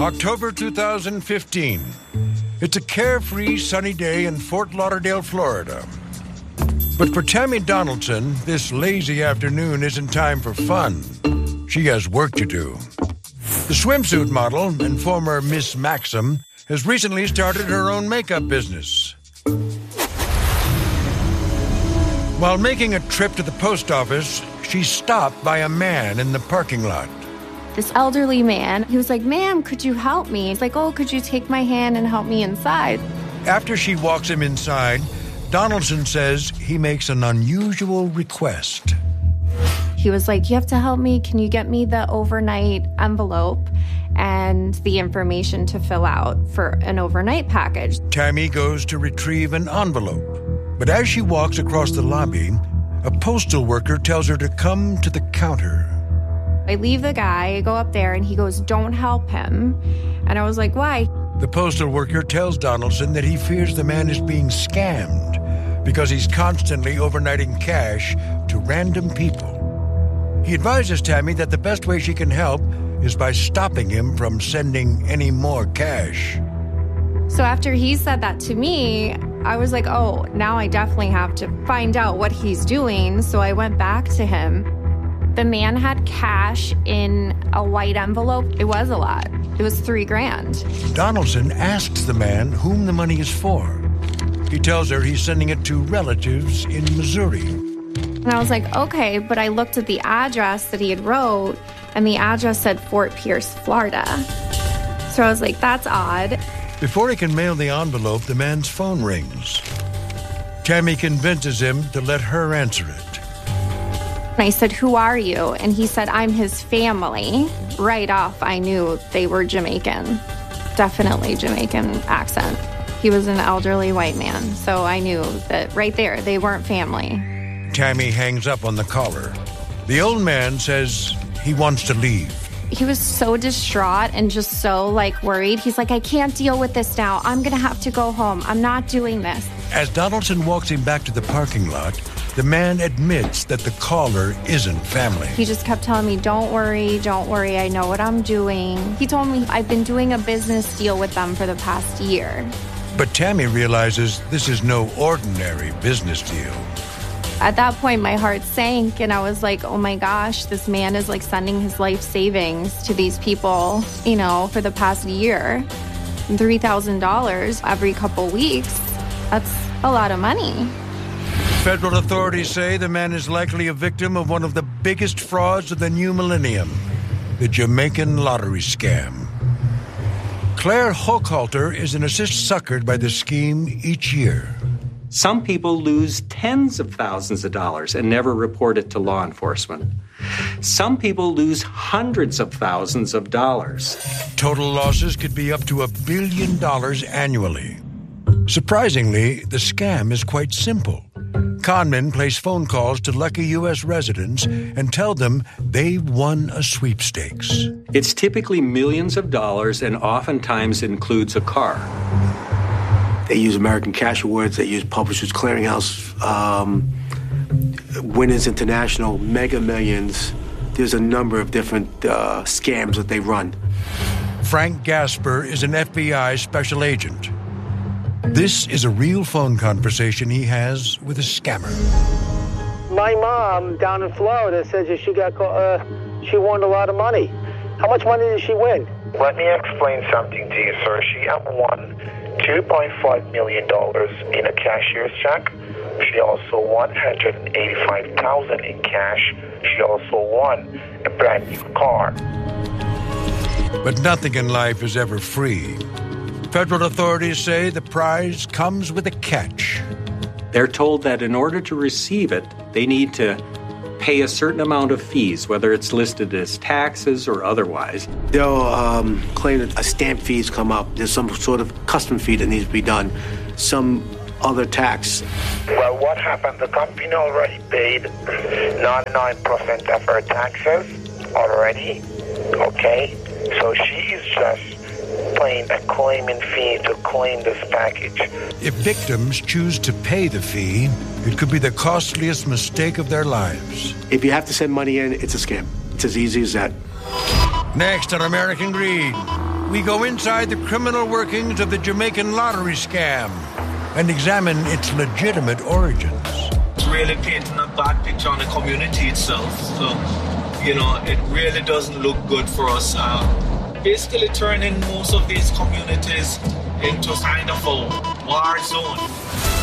October 2015. It's a carefree, sunny day in Fort Lauderdale, Florida. But for Tammy Donaldson, this lazy afternoon isn't time for fun. She has work to do. The swimsuit model and former Miss Maxim has recently started her own makeup business. While making a trip to the post office, she's stopped by a man in the parking lot. This elderly man, he was like, "Ma'am, could you help me?" He's like, "Oh, could you take my hand and help me inside?" After she walks him inside, Donaldson says he makes an unusual request. He was like, "You have to help me. Can you get me the overnight envelope and the information to fill out for an overnight package?" Tammy goes to retrieve an envelope. But as she walks across the lobby, a postal worker tells her to come to the counter. I leave the guy, I go up there, and he goes, "Don't help him." And I was like, "Why?" The postal worker tells Donaldson that he fears the man is being scammed because he's constantly overnighting cash to random people. He advises Tammy that the best way she can help is by stopping him from sending any more cash. So after he said that to me, I was like, oh, now I definitely have to find out what he's doing. So I went back to him. The man had cash in a white envelope. It was a lot. It was $3,000. Donaldson asks the man whom the money is for. He tells her he's sending it to relatives in Missouri. And I was like, okay, but I looked at the address that he had wrote, and the address said Fort Pierce, Florida. So I was like, that's odd. Before he can mail the envelope, the man's phone rings. Tammy convinces him to let her answer it. And I said, "Who are you?" And he said, "I'm his family." Right off, I knew they were Jamaican. Definitely Jamaican accent. He was an elderly white man, so I knew that right there, they weren't family. Tammy hangs up on the caller. The old man says he wants to leave. He was so distraught and just so, worried. He's like, "I can't deal with this now. I'm going to have to go home. I'm not doing this." As Donaldson walks him back to the parking lot, the man admits that the caller isn't family. He just kept telling me, don't worry, I know what I'm doing. He told me I've been doing a business deal with them for the past year. But Tammy realizes this is no ordinary business deal. At that point, my heart sank, and I was like, oh my gosh, this man is sending his life savings to these people, for the past year. $3,000 every couple weeks. That's a lot of money. Federal authorities say the man is likely a victim of one of the biggest frauds of the new millennium, the Jamaican lottery scam. Claire Hochhalter is an assist suckered by the scheme each year. Some people lose tens of thousands of dollars and never report it to law enforcement. Some people lose hundreds of thousands of dollars. Total losses could be up to $1 billion annually. Surprisingly, the scam is quite simple. Conmen place phone calls to lucky U.S. residents and tell them they've won a sweepstakes. It's typically millions of dollars and oftentimes includes a car. They use American Cash Awards, they use Publishers Clearinghouse, Winners International, Mega Millions. There's a number of different scams that they run. Frank Gasper is an FBI special agent. This is a real phone conversation he has with a scammer. My mom down in Florida says that she won a lot of money. How much money did she win? Let me explain something to you, sir. She won $2.5 million in a cashier's check. She also won $185,000 in cash. She also won a brand new car. But nothing in life is ever free. Federal authorities say the prize comes with a catch. They're told that in order to receive it, they need to pay a certain amount of fees, whether it's listed as taxes or otherwise. They'll claim that a stamp fees come up. There's some sort of custom fee that needs to be done. Some other tax. Well, what happened? The company already paid 99% of her taxes already. Okay? So she's just paying a claiming fee to claim this package. If victims choose to pay the fee, it could be the costliest mistake of their lives. If you have to send money in, it's a scam. It's as easy as that. Next on American Greed, we go inside the criminal workings of the Jamaican lottery scam and examine its legitimate origins. It's really painting a bad picture on the community itself. So, it really doesn't look good for us. Basically turning most of these communities into kind of a war zone.